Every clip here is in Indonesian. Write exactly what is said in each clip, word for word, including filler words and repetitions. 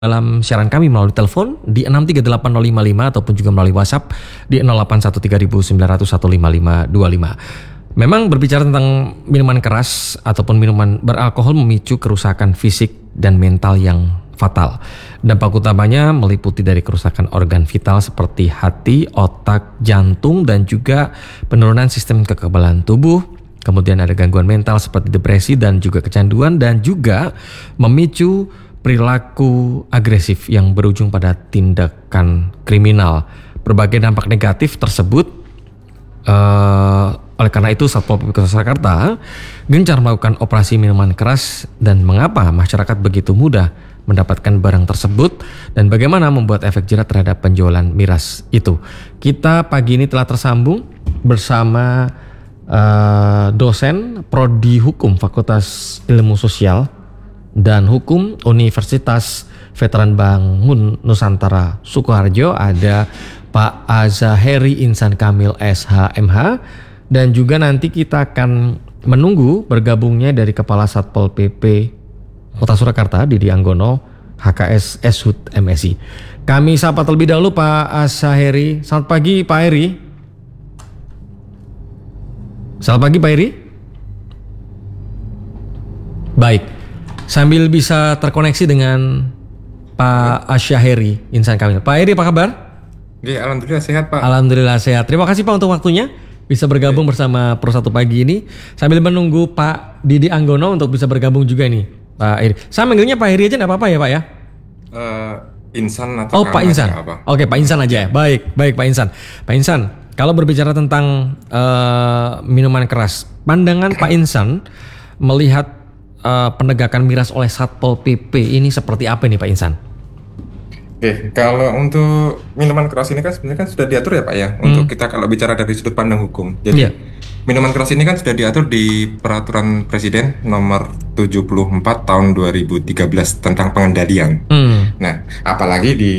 dalam siaran kami melalui telepon di enam tiga delapan nol lima lima ataupun juga melalui WhatsApp di nol delapan satu tiga sembilan nol nol satu lima lima dua lima. Memang berbicara tentang minuman keras ataupun minuman beralkohol memicu kerusakan fisik dan mental yang fatal. Dampak utamanya meliputi dari kerusakan organ vital seperti hati, otak, jantung, dan juga penurunan sistem kekebalan tubuh. Kemudian ada gangguan mental seperti depresi dan juga kecanduan, dan juga memicu perilaku agresif yang berujung pada tindakan kriminal. Berbagai dampak negatif tersebut uh, oleh karena itu Satpol P P Kota Surakarta gencar melakukan operasi minuman keras. Dan mengapa masyarakat begitu mudah mendapatkan barang tersebut dan bagaimana membuat efek jerat terhadap penjualan miras itu. Kita pagi ini telah tersambung bersama uh, dosen Prodi Hukum Fakultas Ilmu Sosial dan Hukum Universitas Veteran Bangun Nusantara Sukoharjo, ada Pak Azaheri Insan Kamil S H M H, dan juga nanti kita akan menunggu bergabungnya dari Kepala Satpol P P Kota Surakarta Didi Anggono H K S Eshud M Si. Kami sapa terlebih dahulu Pak Azaheri. Selamat pagi Pak Heri. Selamat pagi Pak Heri. Baik. Sambil bisa terkoneksi dengan Pak Azaheri Insan Kamil. Pak Heri, apa kabar? Ya, alhamdulillah sehat Pak. Alhamdulillah sehat. Terima kasih Pak untuk waktunya bisa bergabung ya bersama Pro satu pagi ini. Sambil menunggu Pak Didi Anggono untuk bisa bergabung juga nih Pak Heri. Saya manggilnya Pak Heri aja nggak apa-apa ya Pak ya? Uh, Insan atau Oh Pak Insan. Oke Pak Insan aja ya. Baik, baik Pak Insan. Pak Insan, kalau berbicara tentang uh, minuman keras, pandangan Pak Insan melihat Uh, penegakan miras oleh Satpol P P ini seperti apa nih Pak Insan? Oke, kalau untuk minuman keras ini kan sebenarnya kan sudah diatur ya Pak ya, hmm. untuk kita kalau bicara dari sudut pandang hukum. Jadi yeah. minuman keras ini kan sudah diatur di Peraturan Presiden nomor tujuh puluh empat tahun dua ribu tiga belas tentang pengendalian. Hmm. Nah, apalagi di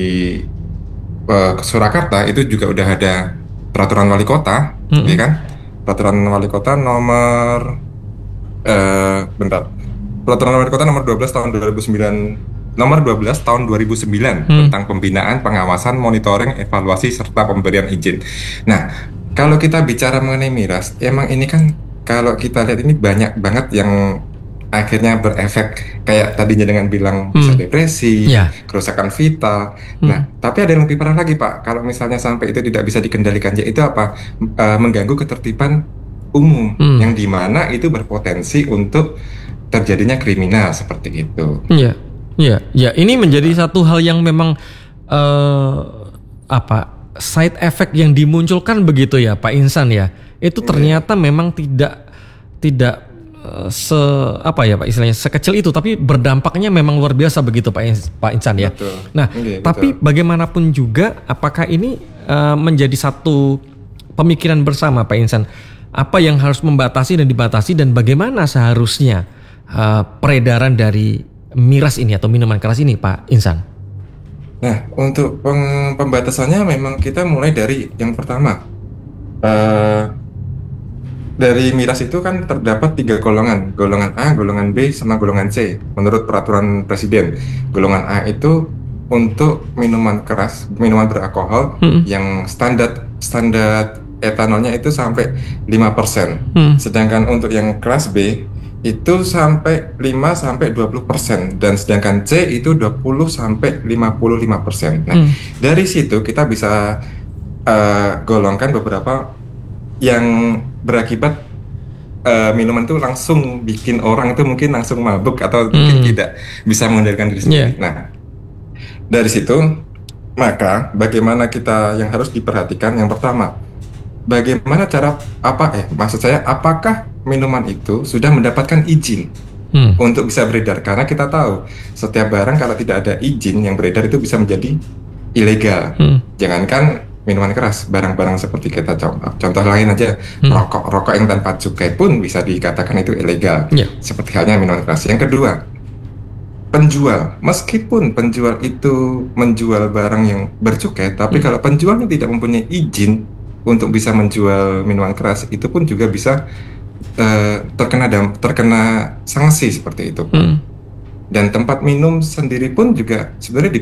uh, Surakarta itu juga udah ada Peraturan Wali Kota, hmm. ya kan? Peraturan Wali Kota nomor uh, bentar. Peraturan Wali Kota nomor dua belas tahun dua ribu sembilan nomor dua belas tahun dua ribu sembilan hmm. tentang pembinaan, pengawasan, monitoring, evaluasi serta pemberian izin. Nah, kalau kita bicara mengenai miras, emang ini kan kalau kita lihat ini banyak banget yang akhirnya berefek kayak tadinya dengan bilang bisa hmm. depresi, yeah. kerusakan vital. Hmm. Nah, tapi ada yang lebih parah lagi Pak. Kalau misalnya sampai itu tidak bisa dikendalikan, yaitu apa? Uh, mengganggu ketertiban umum hmm. yang dimana itu berpotensi untuk terjadinya kriminal seperti itu. Iya, iya, ya. Ini menjadi satu hal yang memang uh, apa side effect yang dimunculkan begitu ya, Pak Insan ya. Itu ternyata iya. memang tidak tidak uh, se apa ya Pak istilahnya sekecil itu, tapi berdampaknya memang luar biasa begitu Pak Ins- Pak Insan ya. Betul. Nah, iya, tapi betul. Bagaimanapun juga, apakah ini uh, menjadi satu pemikiran bersama Pak Insan? Apa yang harus membatasi dan dibatasi dan bagaimana seharusnya Uh, peredaran dari miras ini atau minuman keras ini Pak Insan? Nah, untuk pem- pembatasannya memang kita mulai dari yang pertama. Uh, dari miras itu kan terdapat tiga golongan, golongan A, golongan B, sama golongan C menurut peraturan presiden. Golongan A itu untuk minuman keras, minuman beralkohol hmm. yang standar standar etanolnya itu sampai lima persen. Hmm. Sedangkan untuk yang kelas B itu sampai lima sampai dua puluh persen, dan sedangkan C itu dua puluh sampai lima puluh lima persen. Nah, hmm. dari situ kita bisa uh, golongkan beberapa yang berakibat uh, minuman itu langsung bikin orang itu mungkin langsung mabuk atau hmm. mungkin tidak bisa mengendalikan diri sendiri. Yeah. Nah, dari situ maka bagaimana kita yang harus diperhatikan, yang pertama, bagaimana cara apa eh maksud saya apakah minuman itu sudah mendapatkan izin hmm. untuk bisa beredar, karena kita tahu setiap barang kalau tidak ada izin yang beredar itu bisa menjadi ilegal. Hmm. Jangankan minuman keras, barang-barang seperti kita contoh, contoh lain aja, hmm. rokok rokok yang tanpa cukai pun bisa dikatakan itu ilegal. Yeah. Seperti halnya minuman keras. Yang kedua, penjual, meskipun penjual itu menjual barang yang bercukai, tapi hmm. kalau penjualnya tidak mempunyai izin untuk bisa menjual minuman keras, itu pun juga bisa uh, terkena dam- terkena sanksi seperti itu. Hmm. Dan tempat minum sendiri pun juga sebenarnya